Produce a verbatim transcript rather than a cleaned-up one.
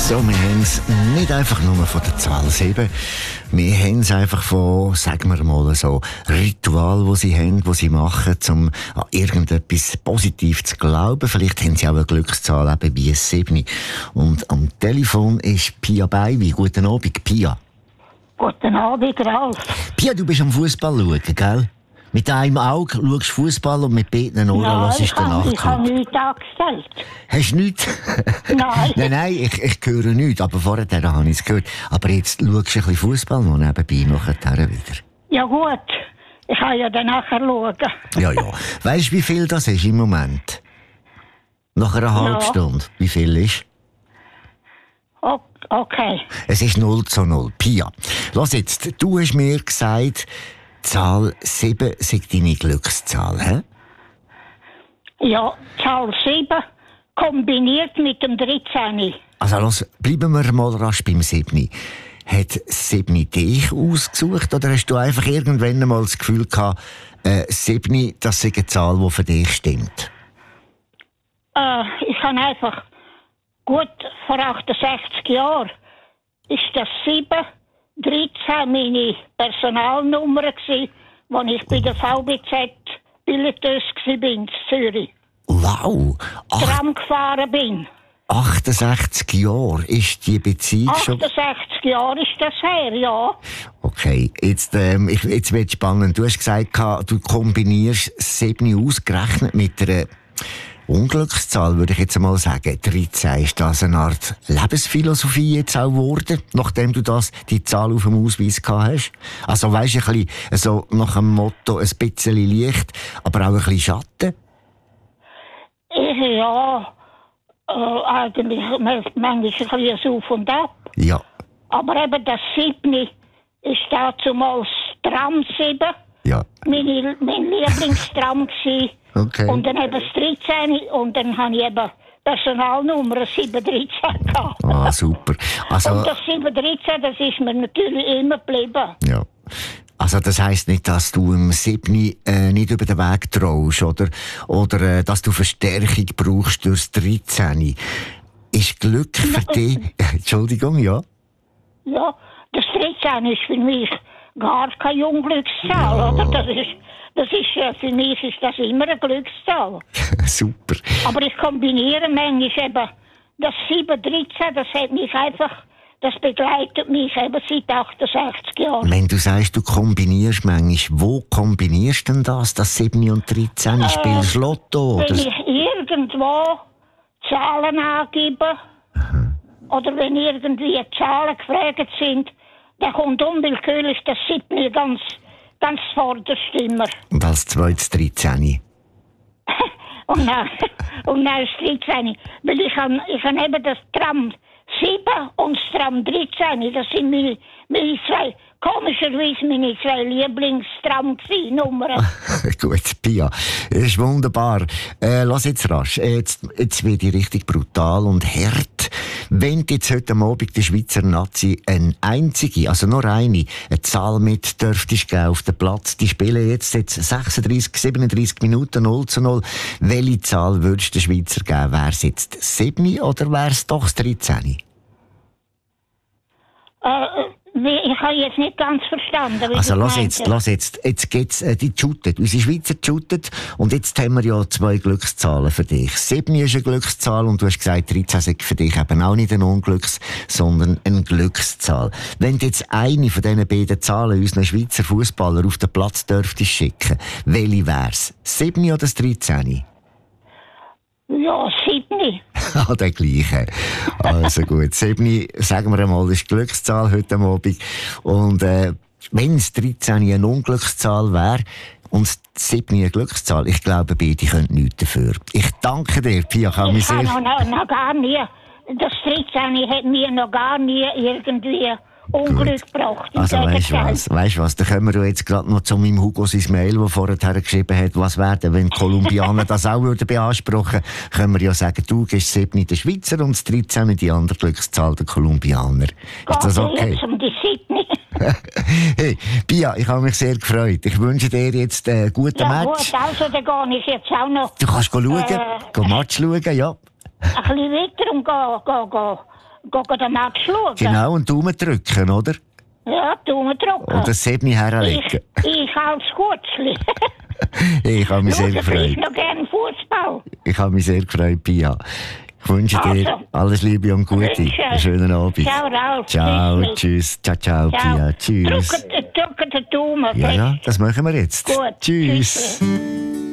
So, wir haben es nicht einfach nur von der Zahl sieben. Wir haben es einfach von, sagen wir mal, so Ritual, die sie haben, die sie machen, um an irgendetwas positiv zu glauben. Vielleicht haben sie auch eine Glückszahl, eben wie ein sieben. Und am Telefon ist Pia Beiwi. Guten Abend, Pia. Guten Abend, Ralf. Pia, du bist am Fußball schauen, gell? Mit einem Auge schaust du Fußball und mit beiden Ohren hörst du den Nachtclub. Ich habe nichts angestellt. Hast du nichts? Nein. nein, nein, ich, ich höre nichts, aber vorher habe ich es gehört. Aber jetzt schaust du ein bisschen Fußball noch nebenbei, nachher wieder. Ja gut, ich kann ja dann nachher schauen. Ja, ja. Weißt du, wie viel das ist im Moment? Nach einer halben Ja. Stunde. Wie viel ist? O- Okay. Es ist null zu null. Pia, lass jetzt, du hast mir gesagt, die Zahl sieben sei deine Glückszahl, hä? Ja, Zahl sieben kombiniert mit dem dreizehn. Also los, bleiben wir mal rasch beim sieben. Hat sieben dich ausgesucht oder hast du einfach irgendwann mal das Gefühl gehabt, äh, sieben, das ist eine Zahl, die für dich stimmt? Äh, ich habe einfach, gut, vor achtundsechzig Jahren ist das sieben, dreizehn meine Personalnummer gsi, als ich bei der V B Z Billeteuse gsi bin in Zürich. Wow! Ach, Tram gefahren bin. achtundsechzig Jahre ist die Beziehung schon... achtundsechzig Jahre ist das her, ja. Okay, jetzt, ähm, ich, jetzt wird spannend. Du hast gesagt, du kombinierst sieben ausgerechnet mit einer Unglückszahl, würde ich jetzt einmal sagen. dreizehn, ist das eine Art Lebensphilosophie jetzt auch geworden, nachdem du das, die Zahl auf dem Ausweis gehabt hast? Also weisst du, ein bisschen so nach dem Motto, ein bisschen Licht, aber auch ein bisschen Schatten? Ich, ja, äh, eigentlich man- manchmal ein bisschen Auf und Ab. Ja. Aber eben das siebne ist dazumals Tram sieben. Ja. Meine, mein Lieblingstram gsi. Okay. Und dann eben das dreizehn und dann habe ich eben Personalnummer sieben dreizehn gehabt. Ah, super. Also, Und das sieben dreizehn, das ist mir natürlich immer geblieben. ja. Also das heisst nicht, dass du im sieben äh, nicht über den Weg traust, oder? Oder äh, dass du Verstärkung brauchst durchs dreizehn. Ist Glück für dich... Entschuldigung, ja? Ja, das dreizehn ist für mich gar keine Unglückszahl, Ja. oder? Das ist, das ist, äh, für mich ist das immer eine Glückszahl. Super. Aber ich kombiniere manchmal eben das sieben dreizehn, das hat mich einfach, das begleitet mich eben seit achtundsechzig Jahren. Wenn du sagst, du kombinierst manchmal, wo kombinierst du denn das, das sieben und dreizehn? Äh, Spielst du Lotto? Wenn Oder? ich irgendwo Zahlen angebe, oder wenn irgendwie Zahlen gefragt sind, dann kommt unwillkürlich das siebte ganz, ganz vorderst immer. Und als zweites dreizehn. Und dann, und dann das dreizehn. Weil ich habe ich hab eben das Tram sieben und das Tram dreizehn. Das sind meine, meine zwei, komischerweise meine zwei Lieblingstram-Nummern. Gut, Pia, das ist wunderbar. Äh, lass jetzt rasch. Äh, Jetzt, jetzt wird ich richtig brutal und hart. Wenn du jetzt heute Abend der Schweizer Nazi eine einzige, also nur eine, eine Zahl mit dürftest geben auf den Platz, die spielen jetzt, jetzt sechsunddreissig, siebenunddreissig Minuten null zu null. Welche Zahl würdest du den Schweizer geben? Wäre es jetzt sieben oder wäre es doch das dreizehn? Äh, wie- ich habe jetzt nicht ganz verstanden. Wie Also du lass gemeint jetzt, hast. lass jetzt, jetzt geht's, äh, die shootet, unsere Schweizer shootet und jetzt haben wir ja zwei Glückszahlen für dich. sieben ist eine Glückszahl und du hast gesagt, dreizehn ist für dich eben auch nicht eine Unglücks-, sondern eine Glückszahl. Wenn du jetzt eine von diesen beiden Zahlen unseren Schweizer Fußballer auf den Platz dürftest schicken, welche wär's? sieben oder das dreizehn? Ja, siebte. Ah, der gleiche. Also gut, sieben, sagen wir einmal, ist die Glückszahl heute Abend. Und äh, wenn es dreizehn eine Unglückszahl wäre und sieben eine Glückszahl, ich glaube, beide können nichts dafür. Ich danke dir, Pia. Ich habe mich Ich habe sehr... noch, noch, noch gar nie, das dreizehn hat mir noch gar nie irgendwie Unglück gebracht. Im Also weißt du Gegenteil. was, weißt du was, da kommen wir jetzt gerade noch zu meinem Hugo sein Mail, das vorher geschrieben hat, was wäre, wenn die Kolumbianer das auch würden beanspruchen, können wir ja sagen, du gibst sieben der Schweizer und das dreizehn die andere Glückszahl der Kolumbianer. Ist das okay? Jetzt um die siebte. Hey, Pia, ich habe mich sehr gefreut. Ich wünsche dir jetzt einen guten Ja Match. gut, also dann gehe ich jetzt auch noch Du kannst schauen, Äh. go Match schauen, ja. ein bisschen weiter und gehe, gehe, gehe, gehen den Match schauen. Genau, und Daumen drücken, oder? Ja, Daumen drücken. Und das Sebni herlegen. Ich, ich als Gutzli. Ich habe mich sehr gefreut. Ich noch gerne Fußball. Ich habe mich sehr gefreut, Pia. Ich wünsche dir Also, alles Liebe und Gute. wünsche. Einen schönen Abend. Ciao, Ralf. Ciao, Tschüss. tschüss. Ciao, ciao, Pia. Tschüss. Drückt, drückt den Daumen. Ja, ja, das machen wir jetzt. Gut. Tschüss. Tschüss.